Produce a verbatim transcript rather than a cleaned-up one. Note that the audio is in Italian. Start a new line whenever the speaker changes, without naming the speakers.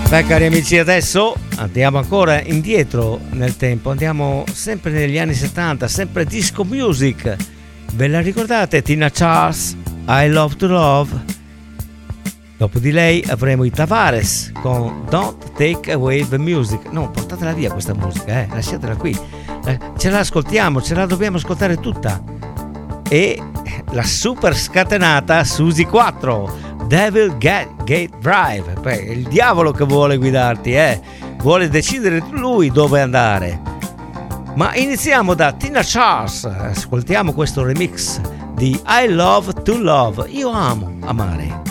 Beh, cari amici, adesso andiamo ancora indietro nel tempo, andiamo sempre negli anni settanta, sempre disco music. Ve la ricordate? Tina Charles, I Love to Love? Dopo di lei avremo i Tavares con Don't Take Away the Music. No, portatela via questa musica, eh, lasciatela qui. Ce la ascoltiamo, ce la dobbiamo ascoltare tutta. E la super scatenata Susi quattro, Devil Get Gate Drive. Beh, è il diavolo che vuole guidarti, eh? Vuole decidere lui dove andare. Ma iniziamo da Tina Charles. Ascoltiamo questo remix di I Love to Love. Io amo amare.